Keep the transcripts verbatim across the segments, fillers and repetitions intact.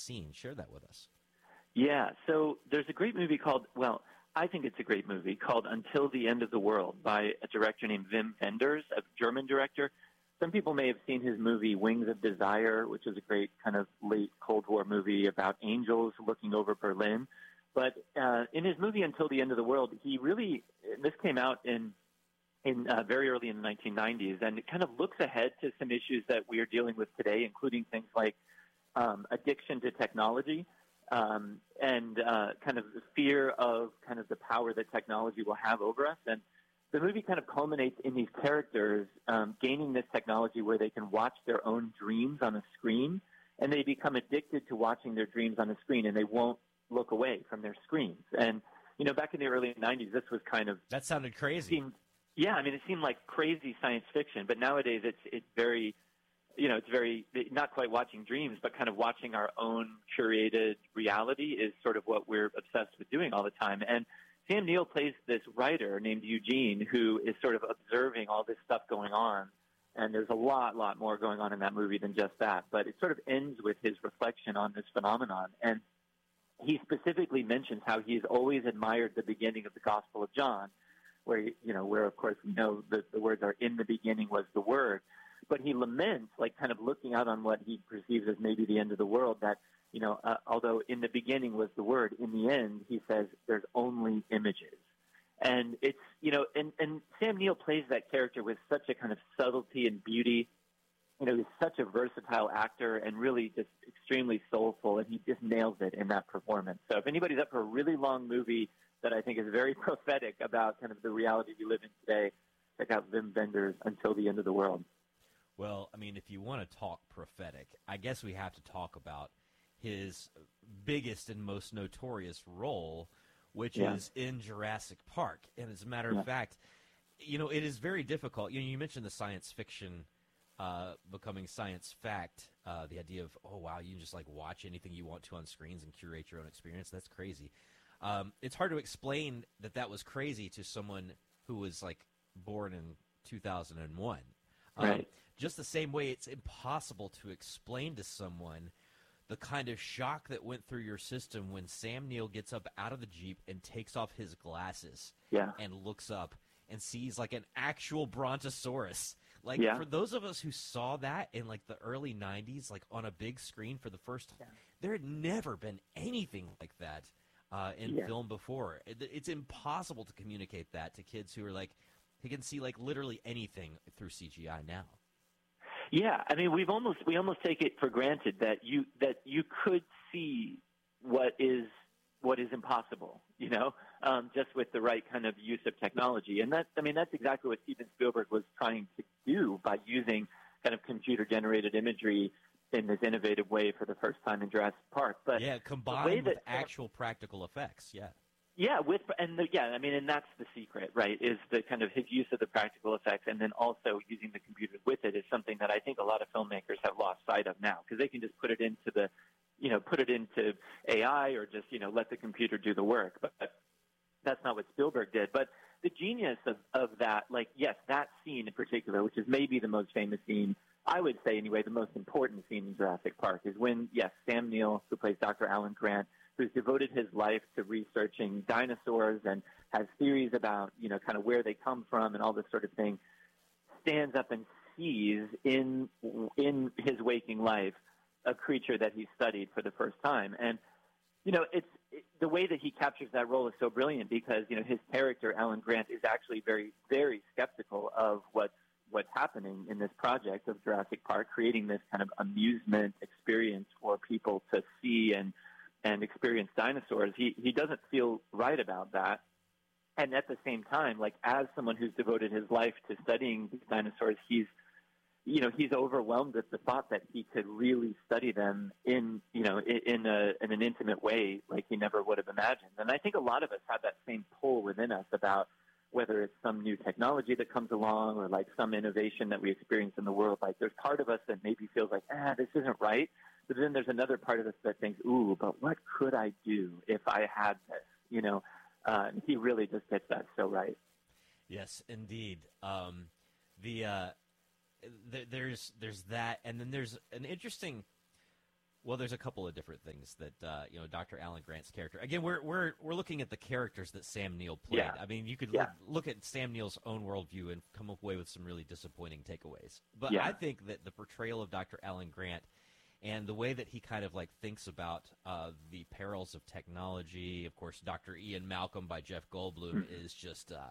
seen. Share that with us. Yeah, so there's a great movie called, well, I think it's a great movie called Until the End of the World by a director named Wim Wenders, a German director. Some people may have seen his movie Wings of Desire, which is a great kind of late Cold War movie about angels looking over Berlin. But uh, in his movie Until the End of the World, he really, this came out in in uh, very early in the nineteen nineties, and it kind of looks ahead to some issues that we are dealing with today, including things like um, addiction to technology um, and uh, kind of the fear of kind of the power that technology will have over us. And the movie kind of culminates in these characters um, gaining this technology where they can watch their own dreams on a screen, and they become addicted to watching their dreams on a screen, and they won't look away from their screens. And, you know, back in the early nineties, this was kind of... That sounded crazy. Seemed, yeah, I mean, it seemed like crazy science fiction, but nowadays it's it's very, you know, it's very, not quite watching dreams, but kind of watching our own curated reality is sort of what we're obsessed with doing all the time. And Sam Neill plays this writer named Eugene who is sort of observing all this stuff going on. And there's a lot, lot more going on in that movie than just that. But it sort of ends with his reflection on this phenomenon. And he specifically mentions how he's always admired the beginning of the Gospel of John, where, you know, where, of course, we know that the words are, in the beginning was the Word. But he laments, like, kind of looking out on what he perceives as maybe the end of the world, that, you know, uh, although in the beginning was the Word, in the end, he says, there's only images. And it's, you know, and, and Sam Neill plays that character with such a kind of subtlety and beauty. You know, he's such a versatile actor and really just extremely soulful, and he just nails it in that performance. So if anybody's up for a really long movie that I think is very prophetic about kind of the reality we live in today, check out Wim Wenders' Until the End of the World. Well, I mean, if you want to talk prophetic, I guess we have to talk about his biggest and most notorious role, which yeah. is in Jurassic Park. And as a matter yeah. of fact, you know, it is very difficult. You know, you mentioned the science fiction uh, becoming science fact, uh, the idea of, oh, wow, you can just, like, watch anything you want to on screens and curate your own experience. That's crazy. Um, it's hard to explain that that was crazy to someone who was, like, born in two thousand one. Um, right. Just the same way it's impossible to explain to someone the kind of shock that went through your system when Sam Neill gets up out of the Jeep and takes off his glasses yeah. and looks up and sees, like, an actual brontosaurus. Like, yeah. for those of us who saw that in, like, the early nineties, like, on a big screen for the first time, yeah. there had never been anything like that uh, in yeah. film before. It, it's impossible to communicate that to kids who are, like, he can see, like, literally anything through C G I now. Yeah, I mean, we've almost we almost take it for granted that you that you could see what is what is impossible, you know, um, just with the right kind of use of technology. And that, I mean, that's exactly what Steven Spielberg was trying to do by using kind of computer-generated imagery in this innovative way for the first time in Jurassic Park. But yeah, combined with actual practical effects. Yeah. Yeah, with and the, yeah, I mean, and that's the secret, right? Is the kind of his use of the practical effects, and then also using the computer with it is something that I think a lot of filmmakers have lost sight of now, because they can just put it into the, you know, put it into A I or just, you know, let the computer do the work. But that's not what Spielberg did. But the genius of of that, like, yes, that scene in particular, which is maybe the most famous scene, I would say anyway, the most important scene in Jurassic Park, is when, yes, Sam Neill, who plays Doctor Alan Grant, who's devoted his life to researching dinosaurs and has theories about, you know, kind of where they come from and all this sort of thing, stands up and sees in in his waking life a creature that he studied for the first time. And, you know, it's it, the way that he captures that role is so brilliant because, you know, his character, Alan Grant, is actually very, very skeptical of what's, what's happening in this project of Jurassic Park, creating this kind of amusement experience for people to see and and experience dinosaurs. He he doesn't feel right about that. And at the same time, like, as someone who's devoted his life to studying these dinosaurs, he's, you know, he's overwhelmed at the thought that he could really study them in, you know, in, in a in an intimate way like he never would have imagined. And I think a lot of us have that same pull within us about whether it's some new technology that comes along or like some innovation that we experience in the world. Like, there's part of us that maybe feels like, ah, this isn't right. But then there's another part of us that thinks, ooh, but what could I do if I had this? You know, uh, he really just gets that so right. Yes, indeed. Um, the uh, th- there's there's that, and then there's an interesting Well, there's a couple of different things that uh, you know, Doctor Alan Grant's character. Again, we're we're we're looking at the characters that Sam Neill played. Yeah. I mean, you could yeah. look, look at Sam Neill's own worldview and come away with some really disappointing takeaways. But yeah. I think that the portrayal of Doctor Alan Grant and the way that he kind of like thinks about uh, the perils of technology, of course, Doctor Ian Malcolm by Jeff Goldblum mm-hmm. is just, uh,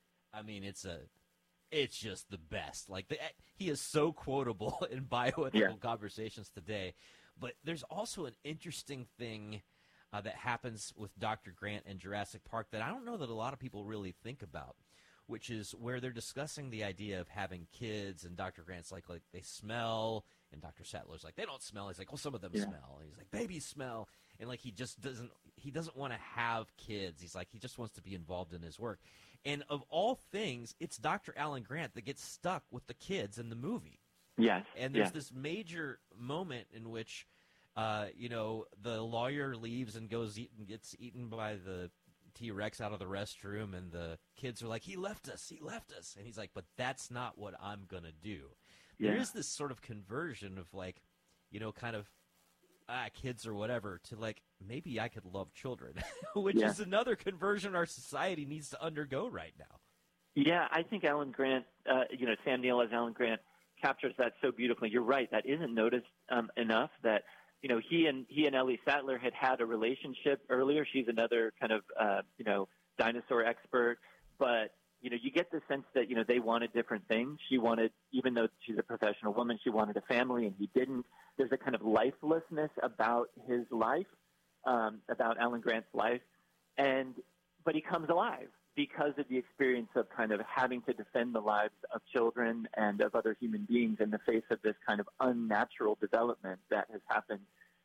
I mean, it's a. It's just the best. Like the, he is so quotable in bioethical yeah. conversations today. But there's also an interesting thing uh, that happens with Doctor Grant and Jurassic Park that I don't know that a lot of people really think about, which is where they're discussing the idea of having kids, and Doctor Grant's like, like they smell, and Doctor Sattler's like, they don't smell. He's like, well, some of them yeah. smell. And he's like, babies smell. And like he just doesn't he doesn't want to have kids. He's like, he just wants to be involved in his work. And of all things, it's Doctor Alan Grant that gets stuck with the kids in the movie. Yes. And there's yes. this major moment in which, uh, you know, the lawyer leaves and goes eat and gets eaten by the T-Rex out of the restroom, and the kids are like, he left us, he left us. And he's like, but that's not what I'm going to do. Yeah. There is this sort of conversion of like, you know, kind of, ah, kids or whatever, to like, maybe I could love children, which yeah. is another conversion our society needs to undergo right now. Yeah, I think Alan Grant, uh, you know, Sam Neill as Alan Grant captures that so beautifully. You're right. That isn't noticed um, enough that, you know, he and he and Ellie Sattler had had a relationship earlier. She's another kind of, uh, you know, dinosaur expert. But, you know, you get the sense that, you know, they wanted different things. She wanted, even though she's a professional woman, she wanted a family, and he didn't. There's a kind of lifelessness about his life, um, about Alan Grant's life. And but he comes alive because of the experience of kind of having to defend the lives of children and of other human beings in the face of this kind of unnatural development that has happened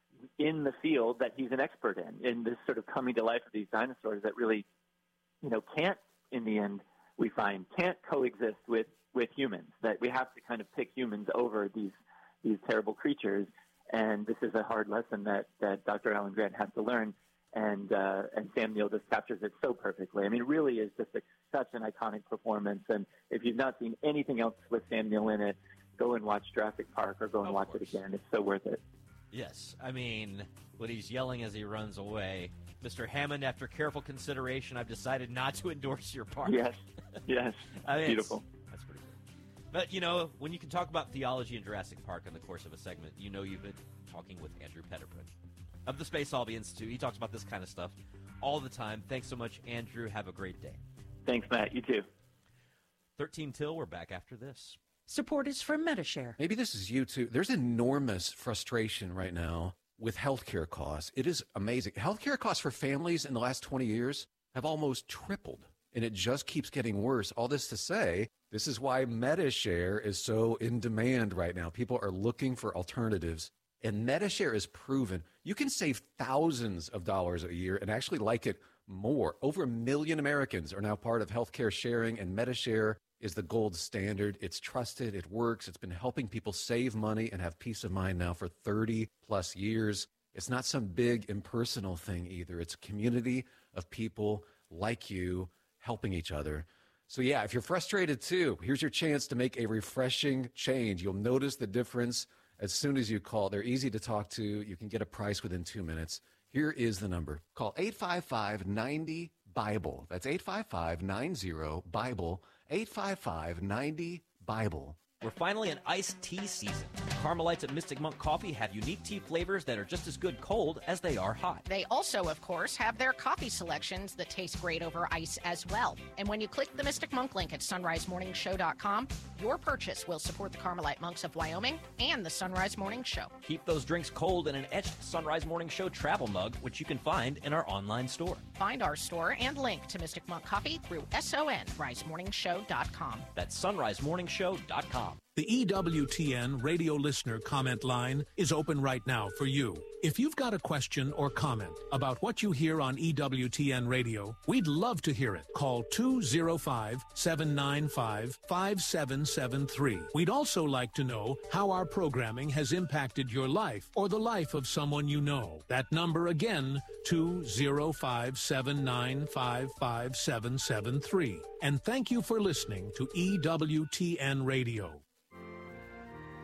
in the field that he's an expert in, in this sort of coming to life of these dinosaurs that really, you know, can't, in the end, we find, can't coexist with, with humans, that we have to kind of pick humans over these these terrible creatures. And this is a hard lesson that, that Doctor Alan Grant has to learn. And uh, and Sam Neill just captures it so perfectly. I mean, it really is just a, such an iconic performance. And if you've not seen anything else with Sam Neill in it, go and watch Jurassic Park or go and of watch course. it again. It's so worth it. Yes. I mean, when he's yelling as he runs away, Mister Hammond, after careful consideration, I've decided not to endorse your part. Yes. Yes. I mean, beautiful. That's pretty good. But, you know, when you can talk about theology in Jurassic Park in the course of a segment, you know you've been talking with Andrew Petterbrunn of the Space Hobby Institute. He talks about this kind of stuff all the time. Thanks so much, Andrew. Have a great day. Thanks, Matt. You too. thirteen till. We're back after this. Support is from MediShare. Maybe this is you too. There's enormous frustration right now with healthcare costs. It is amazing. Healthcare costs for families in the last twenty years have almost tripled, and it just keeps getting worse. All this to say, this is why MediShare is so in demand right now. People are looking for alternatives. And MediShare is proven you can save thousands of dollars a year and actually like it more. Over a million Americans are now part of healthcare sharing, and MediShare is the gold standard. It's trusted. It works. It's been helping people save money and have peace of mind now for thirty plus years. It's not some big impersonal thing either. It's a community of people like you helping each other. So yeah, if you're frustrated too, here's your chance to make a refreshing change. You'll notice the difference as soon as you call. They're easy to talk to. You can get a price within two minutes. Here is the number. Call eight five five, nine zero, BIBLE. That's eight five five, nine zero, BIBLE. eight five five, nine zero, BIBLE. We're finally in iced tea season. Carmelites at Mystic Monk Coffee have unique tea flavors that are just as good cold as they are hot. They also, of course, have their coffee selections that taste great over ice as well. And when you click the Mystic Monk link at sunrise morning show dot com, your purchase will support the Carmelite Monks of Wyoming and the Sunrise Morning Show. Keep those drinks cold in an etched Sunrise Morning Show travel mug, which you can find in our online store. Find our store and link to Mystic Monk Coffee through sunrise morning show dot com. That's sunrise morning show dot com. The E W T N radio listener comment line is open right now for you. If you've got a question or comment about what you hear on E W T N radio, we'd love to hear it. Call two oh five, seven nine five, five seven seven three. We'd also like to know how our programming has impacted your life or the life of someone you know. That number again, two oh five, seven nine five, five seven seven three. And thank you for listening to E W T N Radio.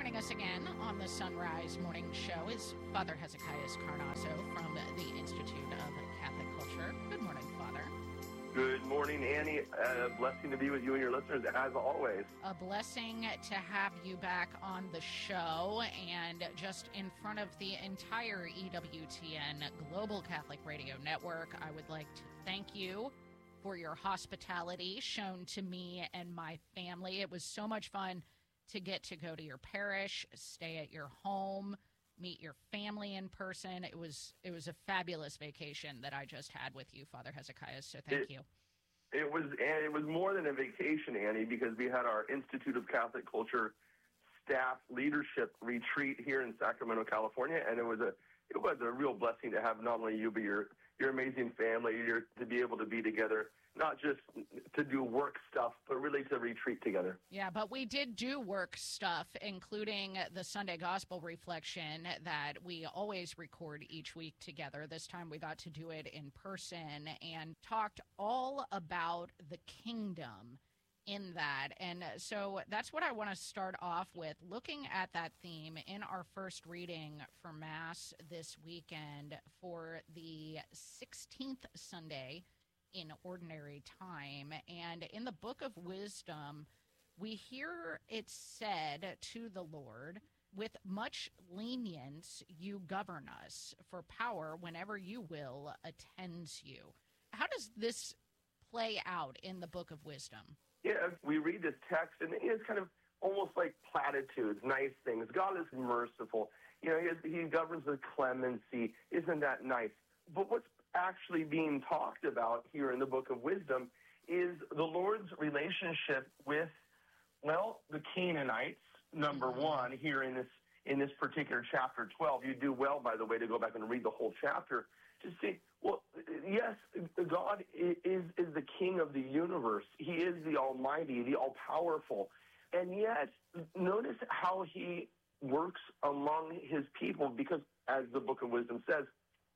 Joining us again on the Sunrise Morning Show is Father Hezekiah Carnazzo from the Institute of Catholic Culture. Good morning, Father. Good morning, Annie. A blessing to be with you and your listeners, as always. A blessing to have you back on the show, and just in front of the entire E W T N Global Catholic Radio Network, I would like to thank you for your hospitality shown to me and my family. It was so much fun to get to go to your parish, stay at your home, meet your family in person. It was it was a fabulous vacation that I just had with you, Father Hezekiah, so thank it, you. It was, and it was more than a vacation, Annie, because we had our Institute of Catholic Culture staff leadership retreat here in Sacramento, California, and it was a it was a real blessing to have not only you, but your, your amazing family, your, to be able to be together, not just to do work stuff, but really to retreat together. Yeah, but we did do work stuff, including the Sunday Gospel Reflection that we always record each week together. This time we got to do it in person and talked all about the kingdom in that. And so that's what I want to start off with, looking at that theme in our first reading for Mass this weekend for the sixteenth Sunday in Ordinary Time. And in the Book of Wisdom, we hear it said to the Lord, "With much lenience you govern us, for power, whenever you will, attends you." How does this play out in the Book of Wisdom? Yeah, we read this text, and it's kind of almost like platitudes, nice things. God is merciful. You know, he, he governs with clemency. Isn't that nice? But what's actually being talked about here in the Book of Wisdom is the Lord's relationship with, well, the Canaanites, number one, here in this in this particular chapter twelve. You do well, by the way, to go back and read the whole chapter to see, well, yes, God is, is the King of the universe. He is the Almighty, the All-Powerful. And yet, notice how he works among his people, because as the Book of Wisdom says,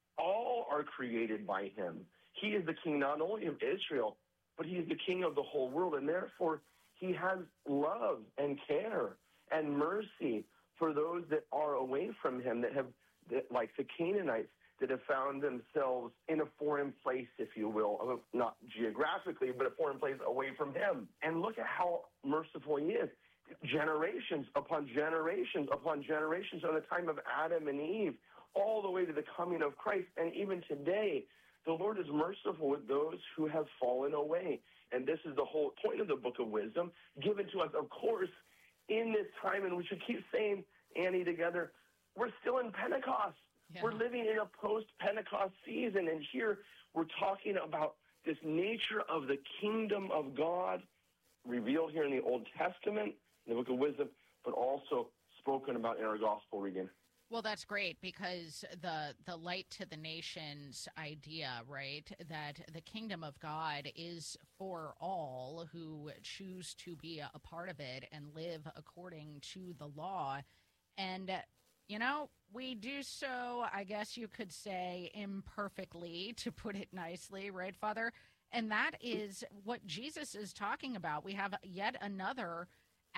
all are created by him. He is the king not only of Israel, but he is the king of the whole world. And therefore, he has love and care and mercy for those that are away from him, that have, that, like the Canaanites, that have found themselves in a foreign place, if you will, not geographically, but a foreign place away from him. And look at how merciful he is. Generations upon generations upon generations, from the time of Adam and Eve, all the way to the coming of Christ. And even today, the Lord is merciful with those who have fallen away. And this is the whole point of the Book of Wisdom, given to us, of course, in this time. And we should keep saying, Annie, together, we're still in Pentecost. Yeah. We're living in a post-Pentecost season. And here we're talking about this nature of the kingdom of God revealed here in the Old Testament, in the Book of Wisdom, but also spoken about in our gospel reading. Well, that's great, because the the light to the nations idea, right, that the kingdom of God is for all who choose to be a part of it and live according to the law. And, you know, we do so, I guess you could say, imperfectly, to put it nicely, right, Father? And that is what Jesus is talking about. We have yet another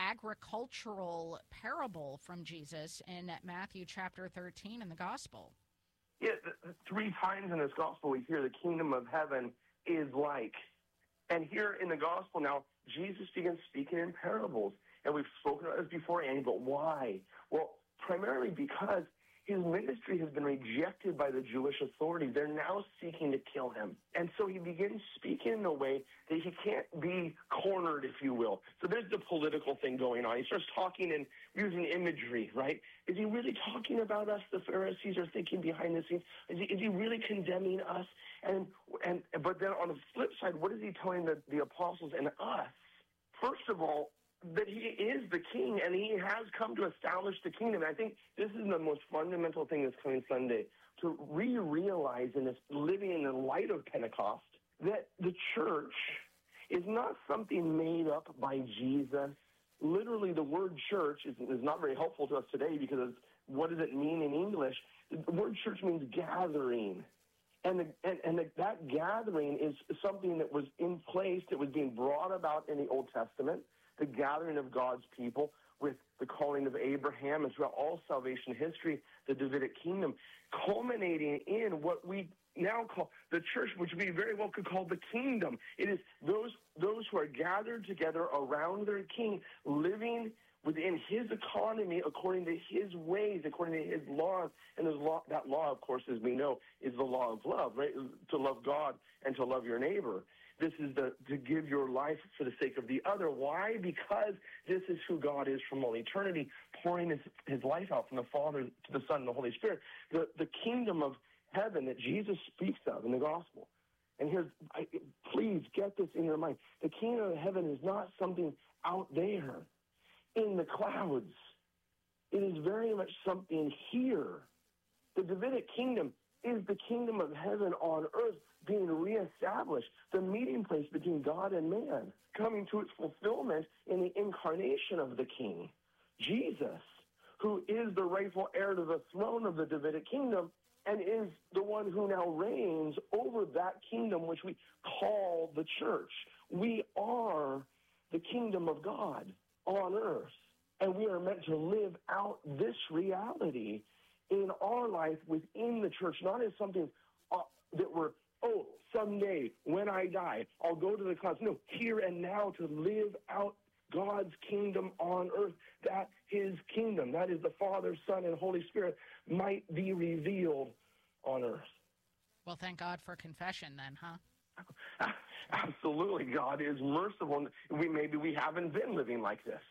agricultural parable from Jesus in Matthew chapter thirteen in the gospel. Yeah, three times in this gospel we hear the kingdom of heaven is like. And here in the gospel now, Jesus begins speaking in parables. And we've spoken about this before, Annie, but why? Well, primarily because his ministry has been rejected by the Jewish authorities. They're now seeking to kill him. And so he begins speaking in a way that he can't be cornered, if you will. So there's the political thing going on. He starts talking and using imagery, right? Is he really talking about us, the Pharisees are thinking behind the scenes? Is he, is he really condemning us? And and But then on the flip side, what is he telling the, the apostles and us? First of all, that he is the king, and he has come to establish the kingdom. And I think this is the most fundamental thing this coming Sunday, to re-realize in this living in the light of Pentecost, that the church is not something made up by Jesus. Literally, the word church is, is not very helpful to us today, because what does it mean in English? The word church means gathering. And, the, and, and the, that gathering is something that was in place, that was being brought about in the Old Testament, the gathering of God's people, with the calling of Abraham and throughout all salvation history, the Davidic kingdom, culminating in what we now call the church, which we very well could call the kingdom. It is those those who are gathered together around their king, living within his economy, according to his ways, according to his laws. And his law, that law, of course, as we know, is the law of love, right? To love God and to love your neighbor. This is the to give your life for the sake of the other. Why? Because this is who God is from all eternity, pouring his, his life out from the Father to the Son and the Holy Spirit. The, the kingdom of heaven that Jesus speaks of in the gospel. And here's, I, please get this in your mind. The kingdom of heaven is not something out there in the clouds. It is very much something here. The Davidic kingdom is the kingdom of heaven on earth being reestablished, the meeting place between God and man, coming to its fulfillment in the incarnation of the King, Jesus, who is the rightful heir to the throne of the Davidic kingdom and is the one who now reigns over that kingdom which we call the church. We are the kingdom of God on earth, and we are meant to live out this reality in our life within the church, not as something uh, that we're, oh, someday when I die, I'll go to the clouds. No, here and now to live out God's kingdom on earth, that his kingdom, that is the Father, Son, and Holy Spirit, might be revealed on earth. Well, thank God for confession then, huh? Absolutely. God is merciful. We, maybe we haven't been living like this.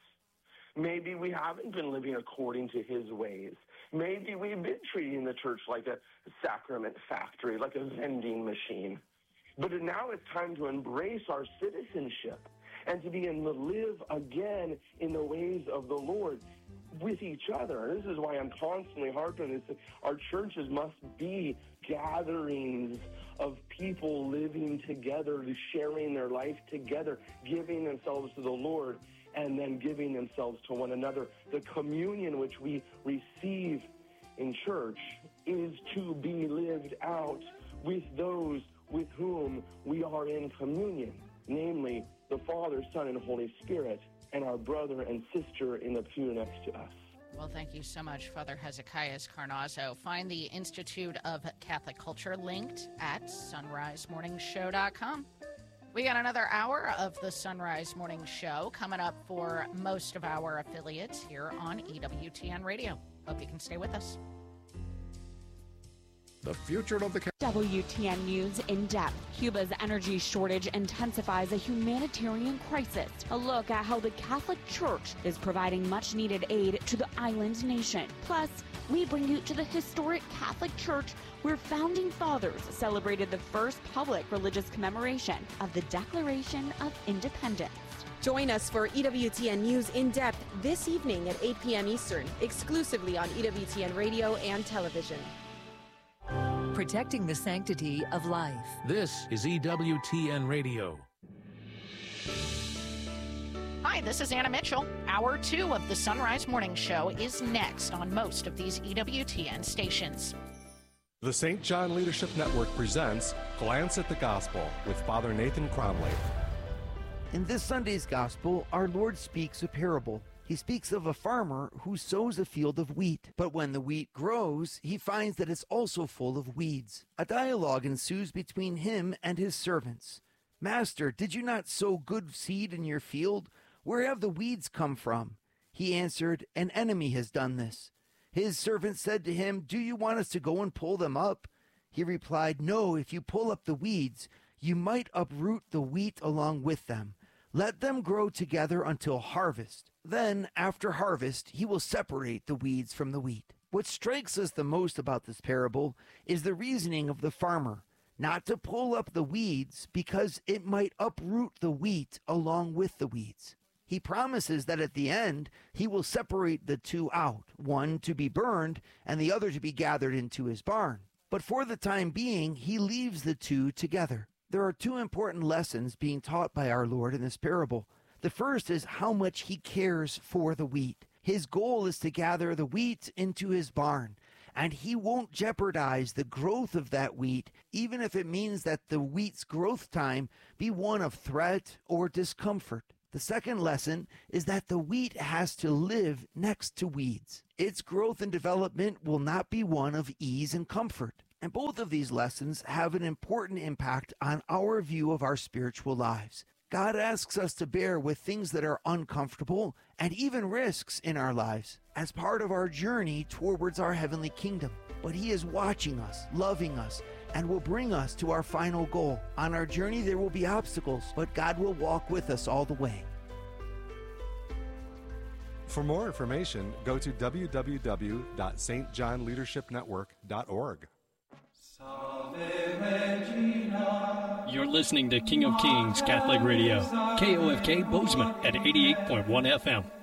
Maybe we haven't been living according to his ways. Maybe we've been treating the church like a sacrament factory, like a vending machine. But now it's time to embrace our citizenship and to begin to live again in the ways of the Lord with each other. And this is why I'm constantly harping this. Our churches must be gatherings of people living together, sharing their life together, giving themselves to the Lord, and then giving themselves to one another. The communion which we receive in church is to be lived out with those with whom we are in communion, namely the Father, Son, and Holy Spirit, and our brother and sister in the pew next to us. Well, thank you so much, Father Hezekiah Carnazzo. Find the Institute of Catholic Culture linked at sunrise morning show dot com. We got another hour of the Sunrise Morning Show coming up for most of our affiliates here on E W T N Radio. Hope you can stay with us. The future of the W T N News in depth. Cuba's energy shortage intensifies a humanitarian crisis. A look at how the Catholic Church is providing much needed aid to the island nation. Plus, we bring you to the historic Catholic Church where founding fathers celebrated the first public religious commemoration of the Declaration of Independence. Join us for E W T N News in depth this evening at eight p.m. Eastern, exclusively on E W T N Radio and television. Protecting the sanctity of life. This is E W T N Radio. Hi, this is Anna Mitchell. Hour two of the Sunrise Morning Show is next on most of these E W T N stations. The Saint John Leadership Network presents Glance at the Gospel with Father Nathan Cromley. In this Sunday's Gospel, our Lord speaks a parable. He speaks of a farmer who sows a field of wheat, but when the wheat grows, he finds that it's also full of weeds. A dialogue ensues between him and his servants. "Master, did you not sow good seed in your field? Where have the weeds come from?" He answered, "An enemy has done this." His servants said to him, "Do you want us to go and pull them up?" He replied, "No, if you pull up the weeds, you might uproot the wheat along with them. Let them grow together until harvest. Then, after harvest, he will separate the weeds from the wheat." What strikes us the most about this parable is the reasoning of the farmer, not to pull up the weeds because it might uproot the wheat along with the weeds. He promises that at the end, he will separate the two out, one to be burned and the other to be gathered into his barn. But for the time being, he leaves the two together. There are two important lessons being taught by our Lord in this parable. The first is how much he cares for the wheat. His goal is to gather the wheat into his barn, and he won't jeopardize the growth of that wheat, even if it means that the wheat's growth time be one of threat or discomfort. The second lesson is that the wheat has to live next to weeds. Its growth and development will not be one of ease and comfort. And both of these lessons have an important impact on our view of our spiritual lives. God asks us to bear with things that are uncomfortable and even risks in our lives as part of our journey towards our heavenly kingdom. But He is watching us, loving us, and will bring us to our final goal. On our journey, there will be obstacles, but God will walk with us all the way. For more information, go to w w w dot s t john leadership network dot org. You're listening to King of Kings Catholic Radio, K O F K Bozeman at eighty-eight point one F M.